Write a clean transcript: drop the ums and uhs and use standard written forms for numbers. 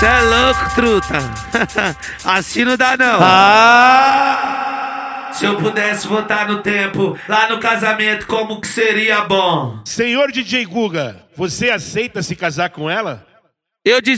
Cê é louco, truta. Assim não dá, não. Se eu pudesse voltar no tempo, lá no casamento, como que seria bom? Senhor DJ Guga, você aceita se casar com ela? Eu